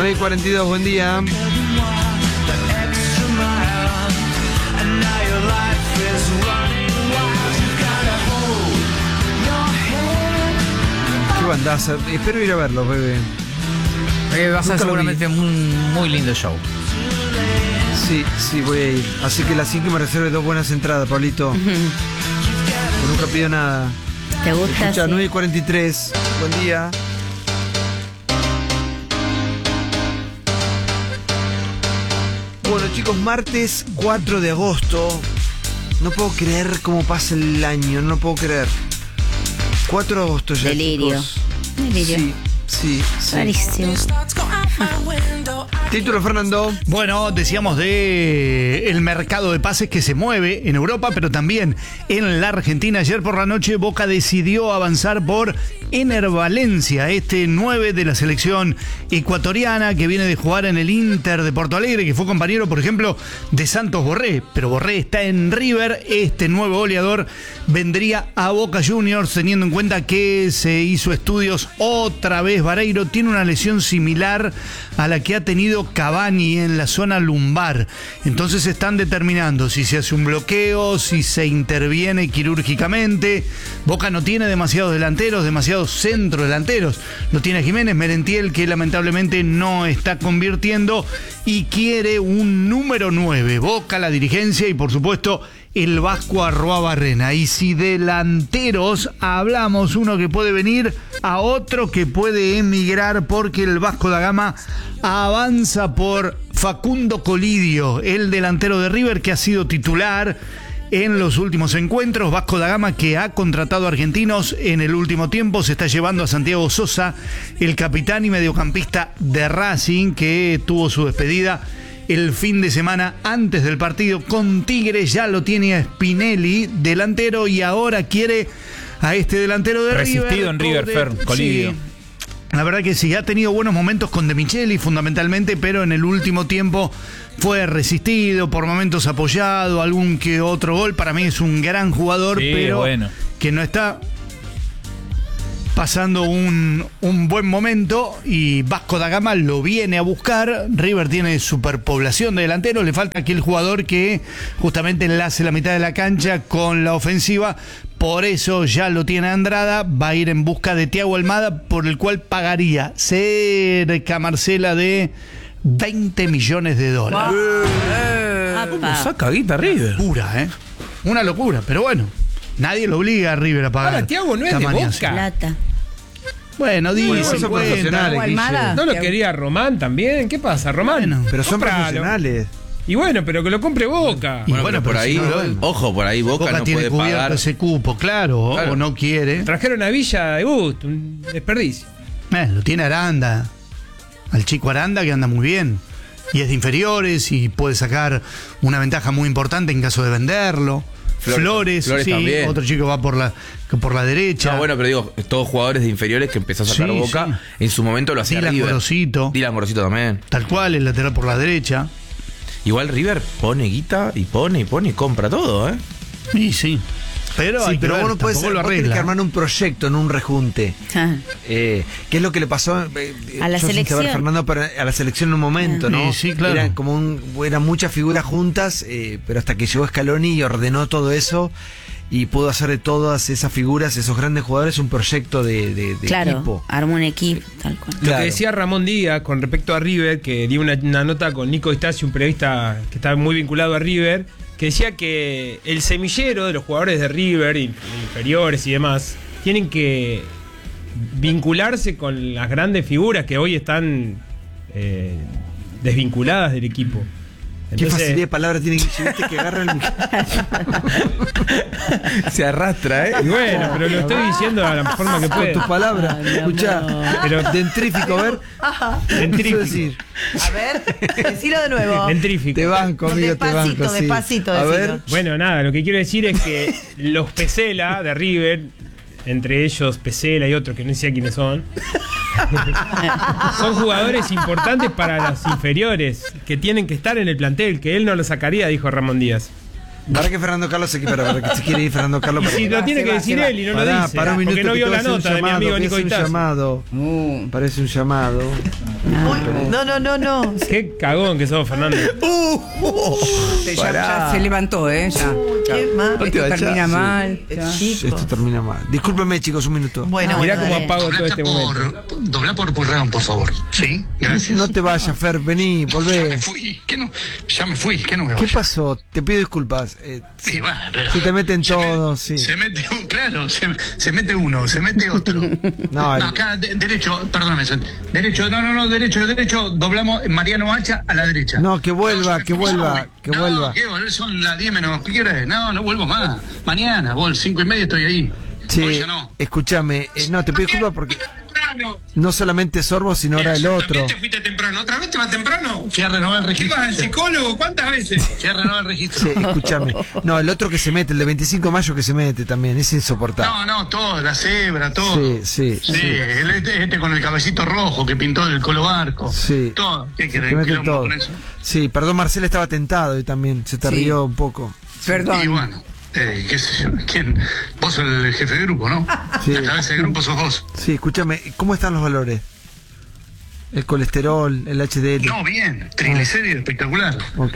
9:42, buen día. Qué bandaza. Espero ir a verlo, bebé. Va a ser seguramente un muy lindo show. Sí, voy a ir. Así que la 5 me reserve 2 buenas entradas, Pablito. Nunca pido nada. ¿Te gusta? Escucha, Sí. 9:43. Buen día. Bueno, chicos, martes 4 de agosto. No puedo creer cómo pasa el año, no puedo creer. 4 de agosto ya. Delirio. Chicos. Delirio. Sí. Rarísimo. Título, Fernando. Bueno, decíamos de el mercado de pases que se mueve en Europa, pero también en la Argentina. Ayer por la noche Boca decidió avanzar por Ener Valencia, este 9 de la selección ecuatoriana que viene de jugar en el Inter de Porto Alegre, que fue compañero, por ejemplo, de Santos Borré. Pero Borré está en River. Este nuevo goleador vendría a Boca Juniors, teniendo en cuenta que se hizo estudios otra vez. Vareiro tiene una lesión similar a la que ha tenido Cavani en la zona lumbar. Entonces están determinando si se hace un bloqueo, si se interviene quirúrgicamente. Boca no tiene demasiados delanteros, demasiados centrodelanteros. Lo tiene Jiménez, Merentiel, que lamentablemente no está convirtiendo, y quiere un número 9. Boca, la dirigencia y por supuesto el Vasco Arruabarrena. Y si delanteros hablamos, uno que puede venir a otro que puede emigrar, porque el Vasco da Gama avanza por Facundo Colidio, el delantero de River que ha sido titular en los últimos encuentros. Vasco da Gama, que ha contratado argentinos en el último tiempo, se está llevando a Santiago Sosa, el capitán y mediocampista de Racing, que tuvo su despedida el fin de semana antes del partido con Tigre. Ya lo tiene a Spinelli, delantero, y ahora quiere a este delantero de River. Resistido en River, Fer, Colidio. Sí. La verdad que sí, ha tenido buenos momentos con De Micheli fundamentalmente, pero en el último tiempo fue resistido, por momentos apoyado, algún que otro gol. Para mí es un gran jugador, Sí, pero bueno, que no está pasando un buen momento, y Vasco da Gama lo viene a buscar. River tiene superpoblación de delanteros, le falta aquel jugador que justamente enlace la mitad de la cancha con la ofensiva. Por eso ya lo tiene Andrada, va a ir en busca de Thiago Almada, por el cual pagaría cerca, Marcela, de $20 millones. ¿Cómo saca guita River? Locura, una locura, pero bueno, nadie lo obliga a River a pagar. Ahora, Thiago no es de tamaños. Boca. Plata. Bueno, dicen, son cuentan. profesionales, Almada. ¿No lo quería Román también? ¿Qué pasa, Román? Bueno, Pero son Cómpralo. profesionales. Y bueno, pero que lo compre Boca. Y Bueno, bueno, pero por pero ahí, si no, ojo, por ahí Boca no tiene puede cubierto pagar. ese cupo, claro, Claro. o no quiere. Trajeron a Villa de Bust, un desperdicio. Lo tiene Aranda, al chico Aranda, que anda muy bien, y es de inferiores y puede sacar una ventaja muy importante en caso de venderlo. Flores sí, también. otro chico va por la derecha. No, bueno, pero digo, todos jugadores de inferiores que empezó a sacar Sí, Boca, sí. en su momento lo hacía Dylan River. Gorosito. Dylan Gorosito también. Tal cual, el lateral por la derecha. Igual River pone guita y pone y compra todo, ¿eh? Y sí. Pero, Sí, hay que pero ver, vos no puedes tampoco lo vos tenés arregla. que armar un proyecto, en un rejunte. Ah. ¿Qué es lo que le pasó A la yo sin saber, selección. Fernando, a la selección en un momento, ¿no? Sí, claro. Eran muchas figuras juntas, pero hasta que llegó Scaloni y ordenó todo eso y pudo hacer de todas esas figuras, esos grandes jugadores, un proyecto de Claro, equipo. armó un equipo, tal cual. Lo Claro. que decía Ramón Díaz con respecto a River, que dio una nota con Nico Estacio, un periodista que está muy vinculado a River, que decía que el semillero de los jugadores de River, inferiores y demás, tienen que vincularse con las grandes figuras que hoy están desvinculadas del equipo. Qué facilidad de palabra tiene que agarra el micrófono. Se arrastra, ¿eh? Y bueno, pero lo estoy diciendo a la forma que Con puede. tus palabras. Escuchá, Pero dentrífico, a ver. Dentrífico. ¿Qué quiso decir? A ver, decilo de nuevo. Dentrífico. Te banco, amigo, te Despacito, banco. Sí. despacito, A decilo. ver. Bueno, nada, lo que quiero decir es que los Pesela de River, entre ellos Pesela y otros que no sé quiénes son jugadores importantes para las inferiores, que tienen que estar en el plantel, que él no lo sacaría, dijo Ramón Díaz. Para que Fernando Carlos se para que se quiere ir Fernando Carlos. Si lo tiene que decir él y no lo dice. Para un minuto, porque no vio que la te voy a hacer nota un de mi amigo Nico parece un Itazo. llamado. Parece un llamado. No. Qué cagón que sos, Fernando. Ya se levantó, ¿eh? Ya. Qué mal. Esto termina mal. ya. Esto termina mal. Discúlpeme, chicos, un minuto. Bueno, Mirá bueno, cómo apago todo este momento. Dobla por Purrán, por favor. Sí, gracias. No te vayas, Fer, vení, Ya volvé. me fui. ¿Qué no? Ya me fui. ¿Qué no me ¿Qué voy? pasó? Te pido disculpas. Sí, va, pero Si te meten todos, sí. Se mete un, claro, se mete uno, se mete otro. No, No, acá, derecho, perdóname, derecho, derecho, doblamos Mariano Hacha a la derecha. No, que vuelva, que vuelva, que No, vuelva. ¿qué? Son las 10 menos, ¿qué quieres? No vuelvo más. Mañana, vos, 5:30 estoy ahí. Hoy Sí, ya no. escúchame. No, te pido disculpas porque no solamente Sorbo, sino ahora el otro. ¿También te fuiste temprano? ¿Otra vez te vas temprano? Fui a renovar el registro. ¿Qué vas al psicólogo? ¿Cuántas veces? Fui a renovar el registro. Sí, escúchame. No, el otro que se mete, el de 25 de mayo que se mete también, es insoportable. No, todo, la cebra, todo. Sí. Este con el cabecito rojo que pintó el Colo Barco. Sí. Todo. ¿Qué Se querés? mete ¿Quilombo todo. con eso? Sí, perdón, Marcela estaba tentado y también se te Sí. rió un poco. Y Perdón. bueno, qué sé yo. ¿Quién? Vos sos el jefe de grupo, ¿no? Sí. La cabeza de grupo sos vos. Sí, escúchame, ¿cómo están los valores? El colesterol, el HDL. No, bien. Triglicéridos, espectacular. Ok.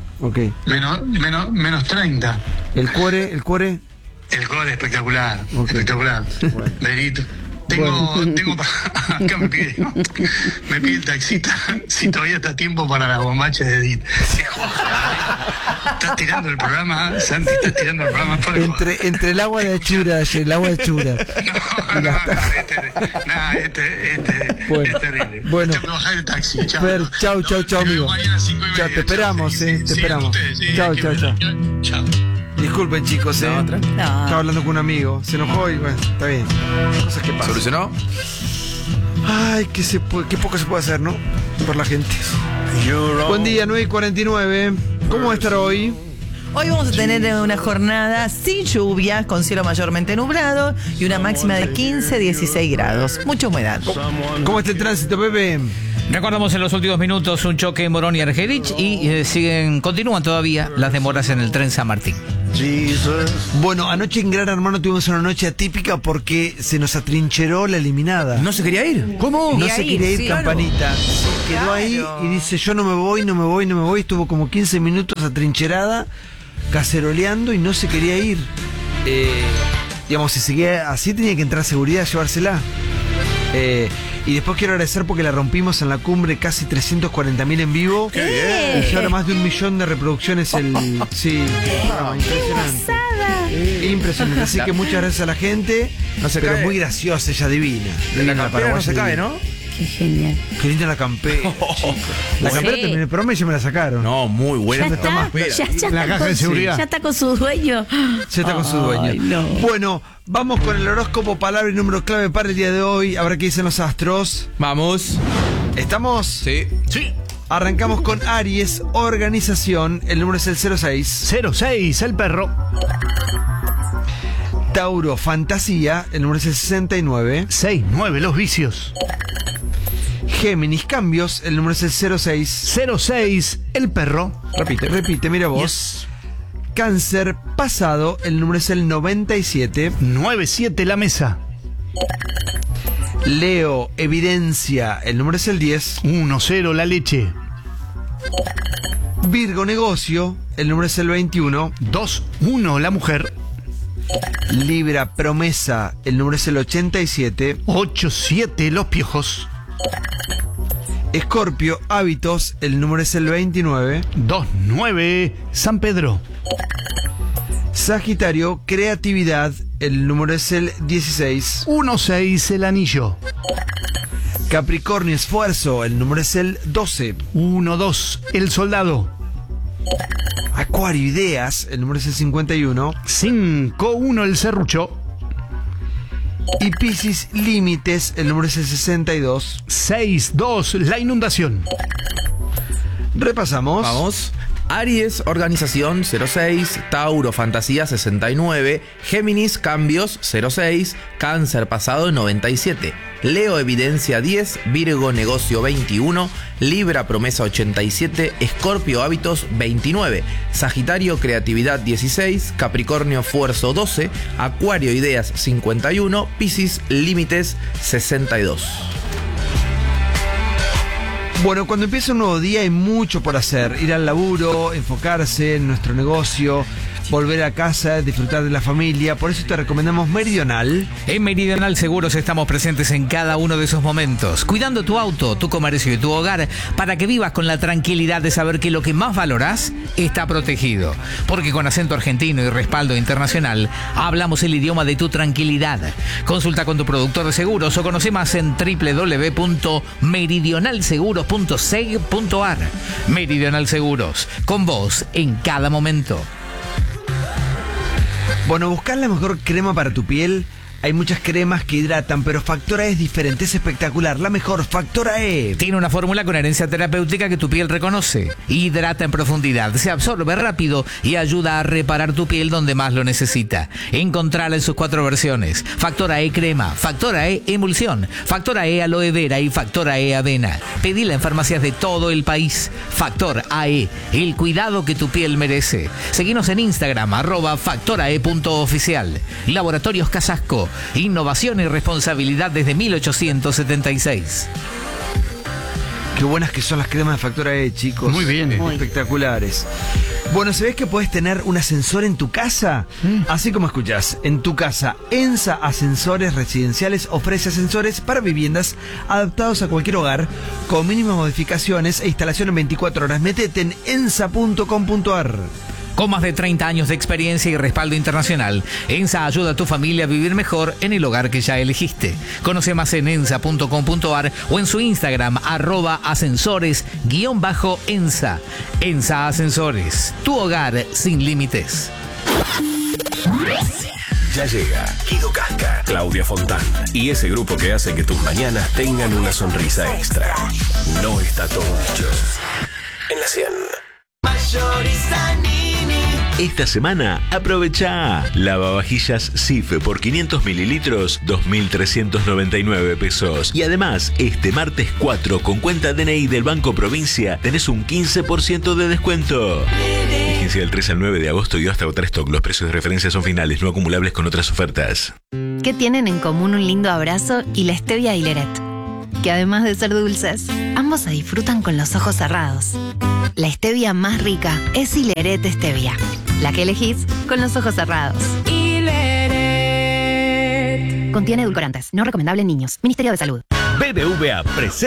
Menos 30. El cuore. El gol espectacular. Ok. Espectacular. Verito. Tengo acá me pide el taxista si todavía está tiempo para la bombacha de Edith. Estás tirando el programa, Santi, estás tirando el programa por el Entre el agua de chura, el agua de chura. Bueno, es terrible. bueno. Tengo que bajar el taxi. Chao. Fer, chau, Nos amigo. vemos mañana a 5:30. Chao, te esperamos, Chao. te Sigan esperamos. ustedes, sí, Chao, hay que chao, ver. chao. Chao. Disculpen, chicos, No, tranqui. Estaba hablando con un amigo, se enojó y bueno, está bien. Cosas que pasan. ¿Solucionó? Ay, qué poco se puede hacer, ¿no? Por la gente. Buen día, 9:49. ¿Cómo va a estar hoy? Hoy vamos a tener una jornada sin lluvia, con cielo mayormente nublado y una máxima de 15-16 grados. Mucha humedad. ¿Cómo está el tránsito, Pepe? Recordamos en los últimos minutos un choque en Morón y Argerich y continúan todavía las demoras en el tren San Martín. Bueno, anoche en Gran Hermano tuvimos una noche atípica porque se nos atrincheró la eliminada. ¿No se quería ir? ¿Cómo? No Y se ahí, quería ir, sí, Campanita. Quedó ahí y dice, yo no me voy. Estuvo como 15 minutos atrincherada, caceroleando y no se quería ir. Digamos, si seguía así tenía que entrar seguridad a llevársela. Y después quiero agradecer porque la rompimos en la cumbre, casi 340.000 en vivo. Y ahora más de 1 millón de reproducciones sí. No, impresionante. Impresionante. Así que muchas gracias a la gente. No se pero cae. muy graciosa, ella divina. La Divina, campera no paraguaya se cae, divina. ¿no? Qué genial. Qué linda la campera, chico. La campera terminé el programa y ya me la sacaron. No, muy buena. Ya está, ya La está caja de con, seguridad. ya está con su dueño. Ya está con su dueño. Ay, no. Bueno, vamos con el horóscopo, palabra y número clave para el día de hoy. A ver qué dicen los astros. Vamos. ¿Estamos? Sí. Arrancamos con Aries, organización. El número es el 06. 06, el perro. Tauro, fantasía. El número es el 69. 69, los vicios. Géminis, cambios. El número es el 06. 06, el perro. Repite, mira vos. Yes. Cáncer, pasado. El número es el 97. 97, la mesa. Leo, evidencia. El número es el 10. 10, la leche. Virgo, negocio. El número es el 21. 21, la mujer. Libra, promesa. El número es el 87. 87, los piojos. Escorpio, hábitos. El número es el 29. 29, San Pedro. Sagitario, creatividad. El número es el 16. 16, el anillo. Capricornio, esfuerzo. El número es el 12. 12, el soldado. Acuario, ideas. El número es el 51. 5, el serrucho. Y Piscis, límites. El número es el 62. 6, la inundación. Repasamos. Vamos. Aries, organización 06, Tauro, fantasía 69, Géminis, cambios 06, Cáncer, pasado 97, Leo evidencia 10, Virgo negocio 21, Libra promesa 87, Escorpio hábitos 29, Sagitario creatividad 16, Capricornio esfuerzo 12, Acuario ideas 51, Piscis límites 62. Bueno, cuando empieza un nuevo día hay mucho por hacer. Ir al laburo, enfocarse en nuestro negocio, volver a casa, disfrutar de la familia. Por eso te recomendamos Meridional. En Meridional Seguros estamos presentes en cada uno de esos momentos, cuidando tu auto, tu comercio y tu hogar, para que vivas con la tranquilidad de saber que lo que más valorás está protegido. Porque con acento argentino y respaldo internacional, hablamos el idioma de tu tranquilidad. Consulta con tu productor de seguros o conoce más en www.meridionalseguros.seg.ar. Meridional Seguros, con vos en cada momento. Bueno, buscar la mejor crema para tu piel. Hay muchas cremas que hidratan, pero Factora E es diferente, es espectacular. La mejor, Factora E. Tiene una fórmula con herencia terapéutica que tu piel reconoce. Hidrata en profundidad, se absorbe rápido y ayuda a reparar tu piel donde más lo necesita. Encontrala en sus 4 versiones. Factora E crema, Factora E emulsión, Factora E aloe vera y Factora E avena. Pedila en farmacias de todo el país. Factor AE, el cuidado que tu piel merece. Seguinos en Instagram, @factorae.oficial. Laboratorios Casasco. Innovación y responsabilidad desde 1876. Qué buenas que son las cremas de Factora E, chicos. Muy bien. Espectaculares. Bueno, ¿sabés que podés tener un ascensor en tu casa? Así como escuchás, en tu casa, ENSA Ascensores Residenciales ofrece ascensores para viviendas adaptados a cualquier hogar, con mínimas modificaciones e instalación en 24 horas. Métete en ensa.com.ar. Con más de 30 años de experiencia y respaldo internacional, ENSA ayuda a tu familia a vivir mejor en el hogar que ya elegiste. Conoce más en ensa.com.ar o en su Instagram, @ascensores_ensa. ENSA Ascensores, tu hogar sin límites. Ya llega Guido Casca, Claudia Fontán y ese grupo que hace que tus mañanas tengan una sonrisa extra. No está todo dicho. En la 100. Esta semana aprovecha lavavajillas Sif por 500 mililitros, 2.399 pesos. Y además, este martes 4 con cuenta DNI del Banco Provincia tenés un 15% de descuento. Vigencia del 3 al 9 de agosto y hasta otra stock. Los precios de referencia son finales, no acumulables con otras ofertas. ¿Qué tienen en común un lindo abrazo y la stevia Hileret? Que además de ser dulces, ambos se disfrutan con los ojos cerrados. La stevia más rica es Hileret Stevia, la que elegís con los ojos cerrados. Hileret. Contiene edulcorantes, no recomendable en niños. Ministerio de Salud. BBVA presenta